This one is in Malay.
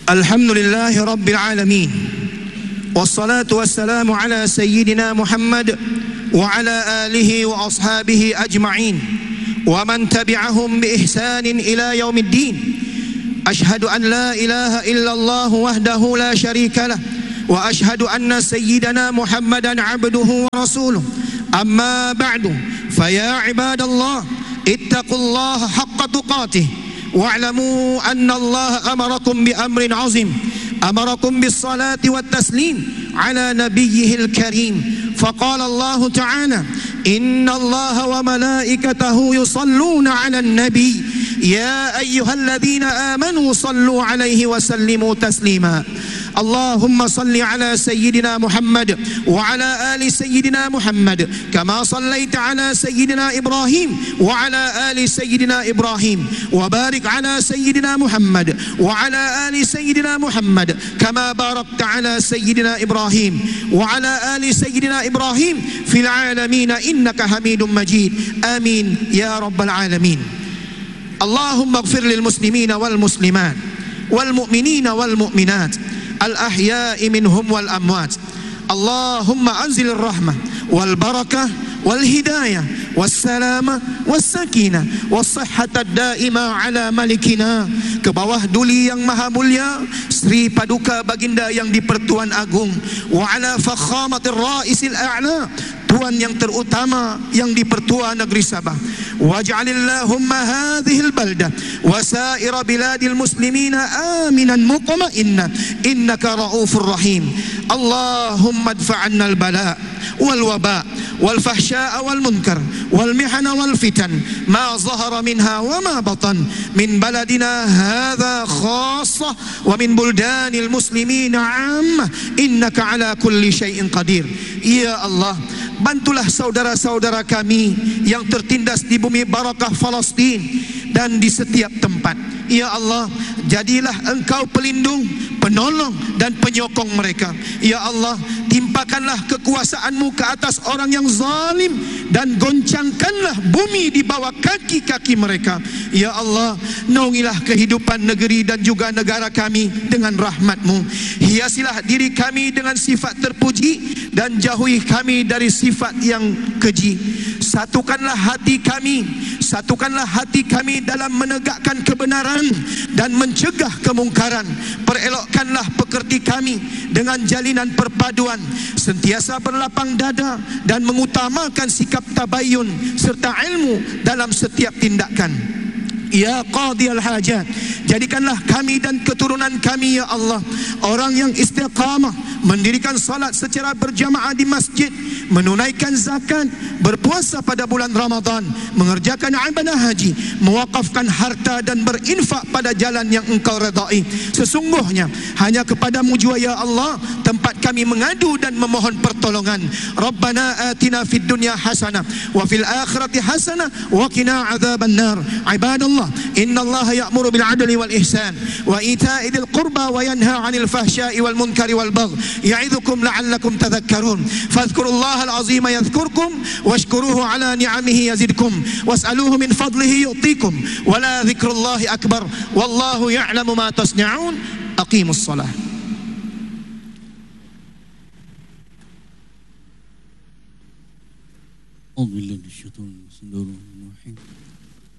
Alhamdulillahi Rabbil Alamin. Wassalatu wassalamu ala Sayyidina Muhammad wa ala alihi wa ashabihi ajma'in wa man tabi'ahum bi ihsanin ila yaumiddin. Ashhadu an la ilaha illallah wahdahu la sharika lah wa ashhadu anna Sayyidina Muhammadan abduhu wa rasuluh. Amma ba'du, faya ibadallah, ittaqullaha haqqa tuqatih wa'lamu anna Allah amarakum bi amrin azim, amarakum bis salati wat taslim ala nabiyyihil karim. Faqala Allah ta'ala, inna Allah wa malaikatahu yusalluna 'alan nabiy ya ayyuhalladhina amanu sallu 'alaihi wa sallimu taslima. Allahumma salli ala Sayyidina Muhammad wa ala ali Sayyidina Muhammad kama sallaita ala Sayyidina Ibrahim wa ala ali Sayyidina Ibrahim wa barik ala Sayyidina Muhammad wa ala ali Sayyidina Muhammad kama barakta ala Sayyidina Ibrahim wa ala ali Sayyidina Ibrahim fil alamin innaka Hamidum Majid. Amin ya rabbal alamin. Allahumma ighfir lil muslimina wal muslimat wal mu'minina wal mu'minat al-ahya'i minhum wal amwat. Allahumma anzilir rahmah wal barakah wal hidayah was salamah was sakinah was sihhatad daimah ala malikina, ke bawah duli yang maha mulia Sri Paduka Baginda yang di-Pertuan Agung, wa ala fakhamatir raisil a'la, Tuan yang terutama yang di-Pertua Negeri Sabah. Waj'alillahumma hadhil baldah wa sa'ira biladil muslimina aminan mutma'inna innaka ra'ufur rahim. Allahumma adfa'anna al-bala' wal waba' wal fahsya'a wal munkar wal mihana wal fitan ma zahara minha wa ma batan min baladina hadha khassah wa min buldanil muslimina 'ammah innaka ala kulli syai'in qadir. Ya Allah, bantulah saudara-saudara kami yang tertindas di bumi barakah Palestin dan di setiap tempat. Ya Allah, jadilah Engkau pelindung, penolong dan penyokong mereka. Ya Allah, timpakanlah kekuasaan-Mu ke atas orang yang zalim dan goncangkanlah bumi di bawah kaki-kaki mereka. Ya Allah, naungilah kehidupan negeri dan juga negara kami dengan rahmat-Mu. Hiasilah diri kami dengan sifat terpuji dan jauhi kami dari sifat yang keji. Satukanlah hati kami dalam menegakkan kebenaran dan mencegah kemungkaran. Perelokkanlah pekerti kami dengan jalinan perpaduan, sentiasa berlapang dada dan mengutamakan sikap tabayun serta ilmu dalam setiap tindakan. Ya Qadiyal Hajat, jadikanlah kami dan keturunan kami ya Allah orang yang istiqamah, mendirikan salat secara berjamaah di masjid, menunaikan zakat, berpuasa pada bulan Ramadan, mengerjakan ibadah haji, mewakafkan harta dan berinfak pada jalan yang Engkau redai. Sesungguhnya hanya kepadamu jua ya Allah tempat kami mengadu dan memohon pertolongan. Rabbana atina fid dunya hasanah wa fil akhirati hasanah wa qina adzaban nar. Ibadallah, innallaha ya'muru bil adli wal ihsan wa ita'i dzil qurba wa yanha 'anil fahsya'i wal munkari wal baghi ya'idzukum la'allakum tadhakkarun. Fadhkurullahal 'azima yadhkurkum washkuruhu 'ala ni'amihi yazidkum was'aluhu min fadlihi yu'tikum wa la dzikrullahi akbar wallahu ya'lamu ma tasna'un. Aqimus shalah. أعوذ بالله من الشيطان الرجيم.